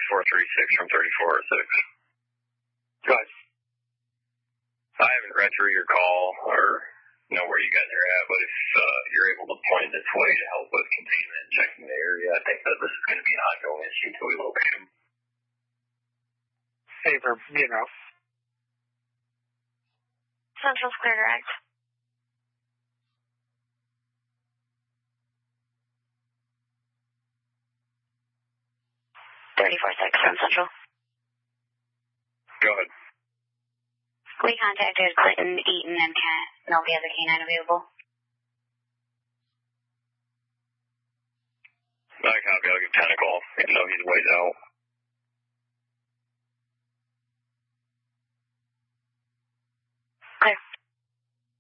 436 from 3406. Go ahead. I haven't read through your call or know where you guys are at, but if you're able to point this way to help with containment and checking the area, I think that this is going to be an ongoing issue until we locate him. Favor, you know. Central's clear direct. .34-6 from Central. Go ahead. We contacted Clinton, Eaton, and Kent. Nobody has a canine available. I copy. I'll give 10 a call, even though he's way out.